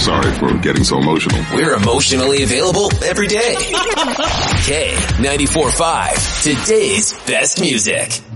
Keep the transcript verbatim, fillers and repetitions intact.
Sorry for getting so emotional. We're emotionally available every day. K ninety-four point five, today's best music.